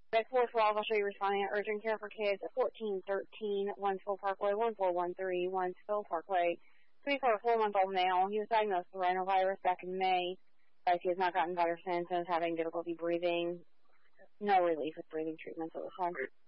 At 412, I'll show you responding at urgent care for kids at 1413 Wentzville Parkway, 1413 Wentzville Parkway. 4-month-old male. He was diagnosed with rhinovirus back in May, but he has not gotten better since and is having difficulty breathing. No relief with breathing treatment at this time.